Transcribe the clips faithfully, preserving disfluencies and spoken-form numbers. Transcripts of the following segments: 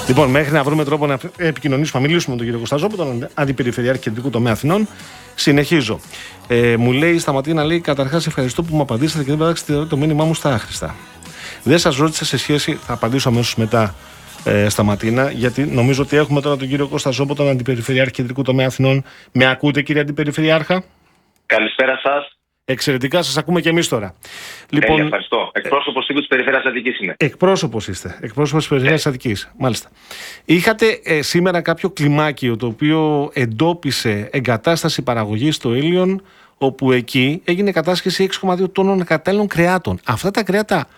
Λοιπόν, μέχρι να βρούμε τρόπο να επικοινωνήσουμε, να μιλήσουμε με τον κύριο Κωνσταζόπουλο, τον Αντιπεριφερειάρχη Κεντρικού Τομέα Αθηνών. Συνεχίζω. Ε, μου λέει, Σταματίνα, λέει, καταρχάς ευχαριστώ που μου απαντήσατε και δεν πέταξατε το μήνυμά μου στα άχρηστα. Δεν σας ρώτησα σε σχέση, θα απαντήσω αμέσως μετά, ε, Σταματίνα, γιατί νομίζω ότι έχουμε τώρα τον κύριο Κωνσταζόπουλο, τον Αντιπεριφερειάρχη Κεντρικού Τομέα Αθηνών. Με ακούτε, κύριε Αντιπεριφερειάρχα? Καλησπέρα σας. Εξαιρετικά, σας ακούμε και εμείς τώρα. Λοιπόν, Τέλεια, ευχαριστώ. Εκπρόσωπος τύπου της Περιφέρειας Αττικής είμαι. Εκπρόσωπος είστε. Εκπρόσωπος της Περιφέρειας Αττικής. Μάλιστα. Είχατε ε, σήμερα κάποιο κλιμάκιο το οποίο εντόπισε εγκατάσταση παραγωγής στο Ήλιον, όπου εκεί έγινε κατάσχεση έξι κόμμα δύο τόνων ακατάλληλων κρεάτων. Αυτά τα κρέατα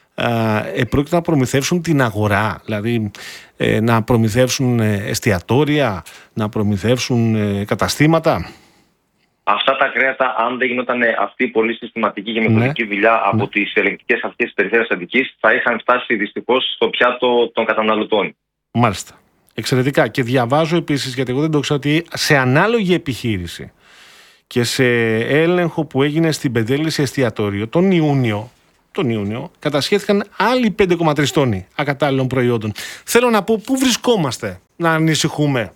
ε, πρόκειται να προμηθεύσουν την αγορά, δηλαδή ε, να προμηθεύσουν ε, εστιατόρια, να προμηθεύσουν ε, καταστήματα. Αυτά τα κρέατα, αν δεν γινόταν αυτή η πολύ συστηματική και μεθοδική ναι. δουλειά από ναι. τις ελεγκτικές αρχές της Περιφέρειας Αττικής, θα είχαν φτάσει δυστυχώς στο πιάτο των καταναλωτών. Μάλιστα. Εξαιρετικά. Και διαβάζω επίσης, γιατί εγώ δεν το ξέρω, ότι σε ανάλογη επιχείρηση και σε έλεγχο που έγινε στην Πεντέλη εστιατόριο τον Ιούνιο, τον Ιούνιο κατασχέθηκαν άλλοι πέντε κόμμα τρία τόνοι ακατάλληλων προϊόντων. Θέλω να πω, πού βρισκόμαστε να ανησυχούμε?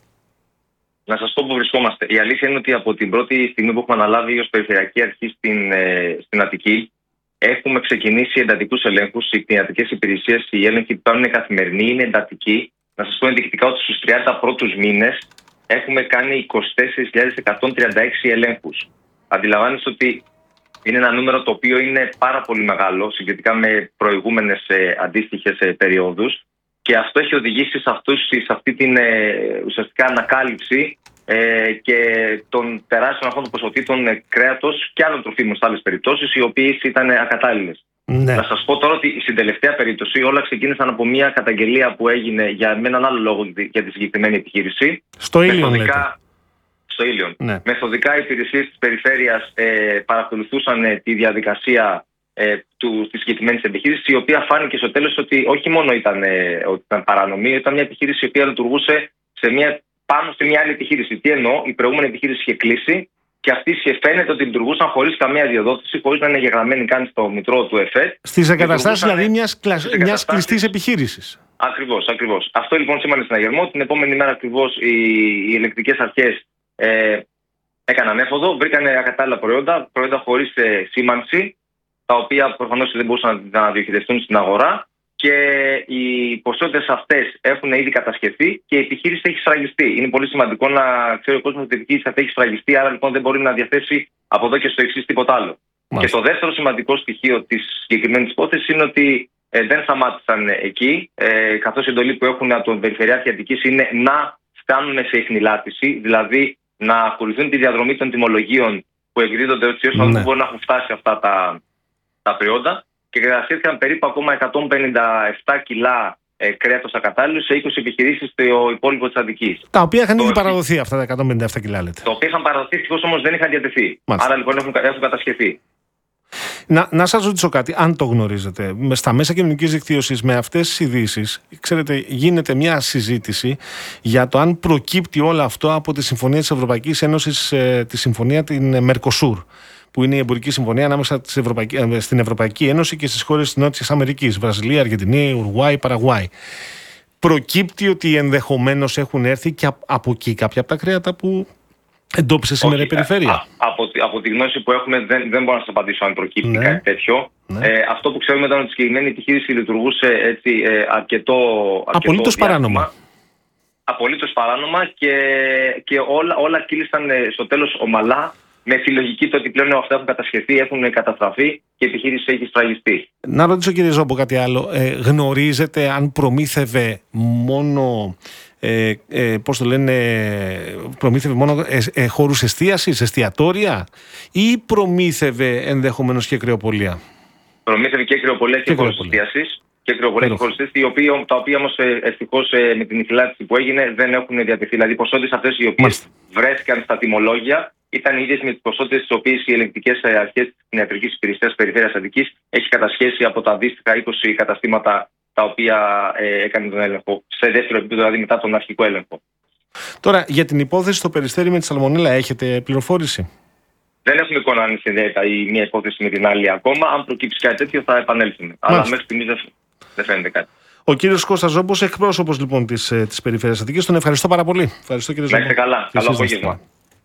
Να σας πω που βρισκόμαστε. Η αλήθεια είναι ότι από την πρώτη στιγμή που έχουμε αναλάβει ως Περιφερειακή Αρχή στην, ε, στην Αττική, έχουμε ξεκινήσει εντατικούς ελέγχους. Οι κτηνιατρικές υπηρεσίες, οι έλεγχοι που κάνουν καθημερινοί, είναι εντατικοί. Να σας πω ενδεικτικά ότι στους τριάντα πρώτους μήνες έχουμε κάνει είκοσι τέσσερις χιλιάδες εκατόν τριάντα έξι ελέγχους. Αντιλαμβάνεστε ότι είναι ένα νούμερο το οποίο είναι πάρα πολύ μεγάλο συγκριτικά με προηγούμενες ε, αντίστοιχες ε, περιόδους. Και αυτό έχει οδηγήσει σε, αυτούς, σε αυτή την ε, ουσιαστικά ανακάλυψη ε, και των τεράστιων αυτών των ποσοτήτων ε, κρέατος και άλλων τροφίμων σε άλλες περιπτώσεις, οι οποίες ήταν ακατάλληλες. Ναι. Θα σας πω τώρα ότι στην τελευταία περίπτωση όλα ξεκίνησαν από μια καταγγελία που έγινε για με έναν άλλο λόγο για τη συγκεκριμένη επιχείρηση. Στο Ήλιον, λέτε. Στο Ήλιον. Ναι. Μεθοδικά οι υπηρεσίες της Περιφέρειας ε, παρακολουθούσαν ε, τη διαδικασία ε, του, της συγκεκριμένης επιχείρησης, η οποία φάνηκε στο τέλος ότι όχι μόνο ήταν, ε, ότι ήταν παρανομή, ήταν μια επιχείρηση η οποία λειτουργούσε σε μια, πάνω σε μια άλλη επιχείρηση. Τι εννοώ, η προηγούμενη επιχείρηση είχε κλείσει και αυτή φαίνεται ότι λειτουργούσαν χωρίς καμία διοδότηση, χωρίς να είναι εγγεγραμμένη καν στο μητρό του ΕΦΕΤ. Στις εγκαταστάσεις δηλαδή μιας, μιας κλειστής επιχείρησης. Ακριβώς, ακριβώς. Αυτό λοιπόν σήμανε συναγερμό. Την επόμενη μέρα ακριβώς οι, οι ελεκτρικές αρχές ε, έκαναν έφοδο, βρήκαν ακατάλληλα προϊόντα, προϊόντα χωρίς ε, σήμανση, τα οποία προφανώς δεν μπορούσαν να διοχετευτούν στην αγορά, και οι ποσότητες αυτές έχουν ήδη κατασχεθεί και η επιχείρηση έχει σφραγιστεί. Είναι πολύ σημαντικό να ξέρει ο κόσμος ότι η επιχείρηση αυτή έχει σφραγιστεί, άρα λοιπόν δεν μπορεί να διαθέσει από εδώ και στο εξής τίποτα άλλο. Μάλιστα. Και το δεύτερο σημαντικό στοιχείο της συγκεκριμένης υπόθεσης είναι ότι ε, δεν σταμάτησαν εκεί, ε, καθώς η εντολή που έχουν από τον Περιφερειάρχη Αττικής είναι να φτάνουν σε ιχνηλάτηση, δηλαδή να ακολουθούν τη διαδρομή των τιμολογίων που εκδίδονται έτσι ώστε να μπορούν να έχουν φτάσει αυτά τα. τα προϊόντα, και κατασχέθηκαν περίπου ακόμα εκατόν πενήντα επτά κιλά ε, κρέατος ακατάλληλου σε είκοσι επιχειρήσεις στο υπόλοιπο της Αττικής. Τα οποία είχαν ήδη παραδοθεί αυτά τα εκατόν πενήντα επτά κιλά, λέτε. Τα οποία είχαν παραδοθεί, ευτυχώς όμως δεν είχαν διατεθεί. Μάλιστα. Άρα λοιπόν έχουν, έχουν κατασχεθεί. Να, να σας ρωτήσω κάτι, αν το γνωρίζετε. Στα μέσα κοινωνικής δικτύωσης με αυτές τις ειδήσεις, ξέρετε, γίνεται μια συζήτηση για το αν προκύπτει όλο αυτό από τη Συμφωνία της Ευρωπαϊκής Ένωσης, ε, τη Συμφωνία την Μερκοσούρ, που είναι η εμπορική συμφωνία ανάμεσα στην Ευρωπαϊκή Ένωση και στις χώρες της Νότιας Αμερικής, Βραζιλία, Αργεντινή, Ουρουάη, Παραγουάη. Προκύπτει ότι ενδεχομένως έχουν έρθει και από εκεί κάποια από τα κρέατα που εντόπισε σήμερα η Περιφέρεια? Α, από, από τη γνώση που έχουμε δεν, δεν μπορώ να σας απαντήσω αν προκύπτει ναι. κάτι τέτοιο. Ναι. Ε, αυτό που ξέρουμε ήταν ότι η συγκεκριμένη επιχείρηση λειτουργούσε έτσι, ε, αρκετό, αρκετό απολύτως παράνομα. Απολύτως παράνομα και, και όλα, όλα κύλησαν ε, στο τέλος ομαλά, με τη λογική το ότι πλέον αυτά έχουν κατασχεθεί, έχουν καταστραφεί και η επιχείρηση έχει σφραγιστεί. Να ρωτήσω κύριε Ζόμπο κάτι άλλο. Ε, γνωρίζετε αν προμήθευε μόνο, ε, ε, πώς το λένε, προμήθευε μόνο ε, ε, χώρους εστίασης, εστιατόρια, ή προμήθευε ενδεχομένως και κρεοπολία? Προμήθευε και κρεοπολία και, και χώρους εστίασης. Και κρεοπολία και χώρους εστίασης, τα οποία όμως ευτυχώς με την ηχηλάτηση που έγινε δεν έχουν διατεθεί. Δηλαδή οι ποσότητες αυτές οι οποίες Μάλιστα. βρέθηκαν στα τιμολόγια ήταν ίδιες με τις ποσότητες τις οποίες οι ελεγκτικές αρχές της κτηνιατρικής υπηρεσίας Περιφέρειας Αττικής έχει κατασχέσει από τα αντίστοιχα είκοσι καταστήματα τα οποία ε, έκανε τον έλεγχο, σε δεύτερο επίπεδο, δηλαδή μετά τον αρχικό έλεγχο. Τώρα, για την υπόθεση στο Περιστέρι με τη σαλμονέλα, έχετε πληροφόρηση? Δεν έχουμε εικόνα αν συνδέεται η μία υπόθεση με την άλλη ακόμα. Αν προκύψει κάτι τέτοιο, θα επανέλθουμε. Αλλά μέχρι στιγμής δεν φαίνεται κάτι. Ο κύριος Κώστας Ζόμπος, εκπρόσωπος λοιπόν της, της Περιφέρειας Αττικής. Τον ευχαριστώ πάρα πολύ. Ευχαριστώ κύριε Ζόμπο. Να είστε καλά. Καλό απόγευμα.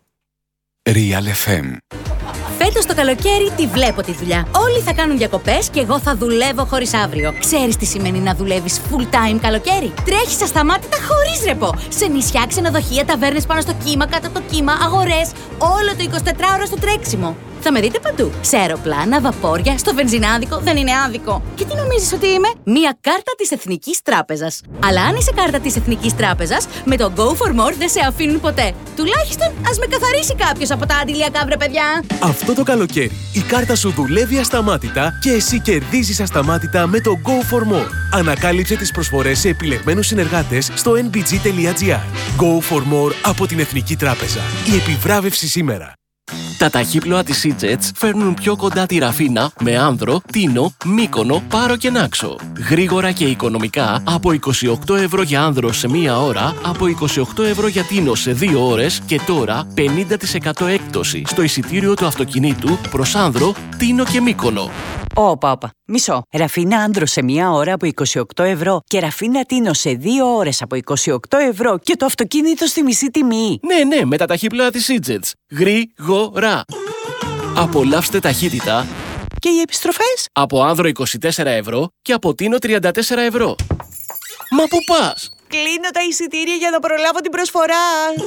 Real εφ εμ. Φέτος το καλοκαίρι τη βλέπω τη δουλειά. Όλοι θα κάνουν διακοπές και εγώ θα δουλεύω χωρίς αύριο. Ξέρεις τι σημαίνει να δουλεύεις full time καλοκαίρι? Τρέχεις ασταμάτητα χωρίς ρεπό. Σε νησιά, ξενοδοχεία, ταβέρνες πάνω στο κύμα, κάτω από το κύμα, αγορές. Όλο το εικοσιτετράωρο στο τρέξιμο. Θα με δείτε παντού. Σε αεροπλάνα, βαπόρια, στο βενζινάδικο, δεν είναι άδικο. Και τι νομίζεις ότι είμαι? Μία κάρτα της Εθνικής Τράπεζας. Αλλά αν είσαι κάρτα της Εθνικής Τράπεζας, με το Go for More δεν σε αφήνουν ποτέ. Τουλάχιστον ας με καθαρίσει κάποιος από τα αντιλιακά, βρε παιδιά. Αυτό το καλοκαίρι η κάρτα σου δουλεύει ασταμάτητα και εσύ κερδίζεις ασταμάτητα με το Go for More. Ανακάλυψε τις προσφορές σε επιλεγμένους συνεργάτες στο εν μπι τζι τελεία τζι άρ. Go for More από την Εθνική Τράπεζα. Η επιβράβευση σήμερα. Τα ταχύπλοα της Seajets φέρνουν πιο κοντά τη Ραφίνα με Άνδρο, Τίνο, Μύκονο, Πάρο και Νάξο. Γρήγορα και οικονομικά από είκοσι οκτώ ευρώ για Άνδρο σε μία ώρα, από είκοσι οκτώ ευρώ για Τίνο σε δύο ώρες και τώρα πενήντα τοις εκατό έκπτωση στο εισιτήριο του αυτοκινήτου προς Άνδρο, Τίνο και Μύκονο. Όπα, όπα. Μισό. Ραφίνα Άνδρο σε μία ώρα από είκοσι οκτώ ευρώ και Ραφίνα Τίνο σε δύο ώρες από είκοσι οκτώ ευρώ και το αυτοκίνητο στη μισή τιμή. Ναι, ναι, με τα ταχύπλοα της Seajets. Γρήγορα. Απολαύστε ταχύτητα. Και οι επιστροφές? Από Άνδρο είκοσι τέσσερα ευρώ και από Τίνο τριάντα τέσσερα ευρώ. Μα πού πας? Κλείνω τα εισιτήρια για να προλάβω την προσφορά.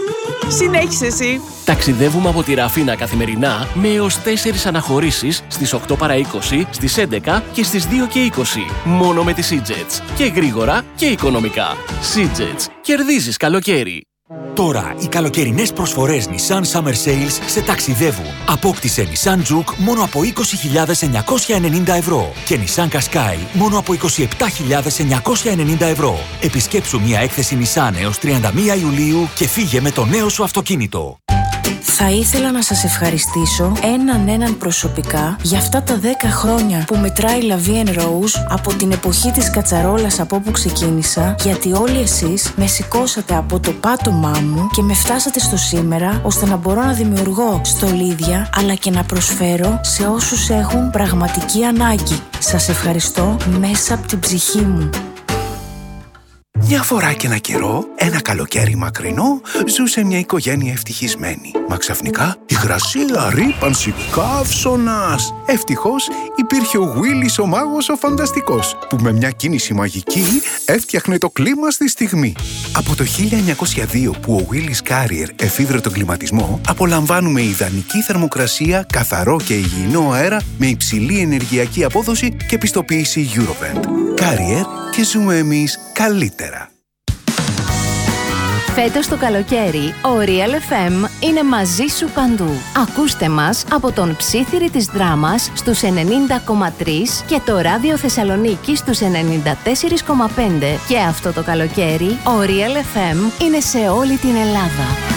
Συνέχισε εσύ. Ταξιδεύουμε από τη Ραφίνα καθημερινά με έως τέσσερις αναχωρήσεις στις οκτώ παρά είκοσι, στις έντεκα και στις δύο και είκοσι. Μόνο με τη Seajets. Και γρήγορα και οικονομικά. Seajets. Κερδίζεις καλοκαίρι. Τώρα οι καλοκαιρινές προσφορές Nissan Summer Sales σε ταξιδεύουν. Απόκτησε Nissan Juke μόνο από είκοσι χιλιάδες εννιακόσια ενενήντα ευρώ και Nissan Qashqai μόνο από είκοσι επτά χιλιάδες εννιακόσια ενενήντα ευρώ. Επισκέψου μια έκθεση Nissan έως τριάντα μία Ιουλίου και φύγε με το νέο σου αυτοκίνητο. Θα ήθελα να σας ευχαριστήσω έναν έναν προσωπικά για αυτά τα δέκα χρόνια που μετράει La Vie en Rose από την εποχή της κατσαρόλας από όπου ξεκίνησα, γιατί όλοι εσείς με σηκώσατε από το πάτωμά μου και με φτάσατε στο σήμερα ώστε να μπορώ να δημιουργώ στολίδια αλλά και να προσφέρω σε όσους έχουν πραγματική ανάγκη. Σας ευχαριστώ μέσα από την ψυχή μου. Μια φορά και ένα καιρό, ένα καλοκαίρι μακρινό, ζούσε μια οικογένεια ευτυχισμένη. Μα ξαφνικά, υγρασία, ρύπανση, καύσωνας. Ευτυχώς υπήρχε ο Γουίλις ο μάγος ο φανταστικός, που με μια κίνηση μαγική έφτιαχνε το κλίμα στη στιγμή. Από το χίλια εννιακόσια δύο που ο Willis Carrier εφήβρε τον κλιματισμό, απολαμβάνουμε ιδανική θερμοκρασία, καθαρό και υγιεινό αέρα με υψηλή ενεργειακή απόδοση και πιστοποίηση Eurovent. Carrier, και ζούμε εμείς καλύτερα. Φέτος το καλοκαίρι, ο Real εφ εμ είναι μαζί σου παντού. Ακούστε μας από τον Ψήθυρη της Δράμας στους ενενήντα κόμμα τρία και το Ράδιο Θεσσαλονίκη στους ενενήντα τέσσερα κόμμα πέντε. Και αυτό το καλοκαίρι, ο Real εφ εμ είναι σε όλη την Ελλάδα.